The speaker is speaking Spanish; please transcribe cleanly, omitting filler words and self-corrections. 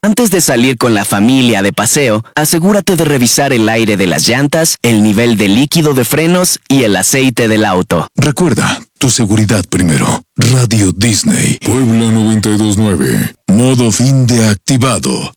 Antes de salir con la familia de paseo, asegúrate de revisar el aire de las llantas, el nivel de líquido de frenos y el aceite del auto. Recuerda, tu seguridad primero. Radio Disney. Puebla 92.9. Modo fin de activado.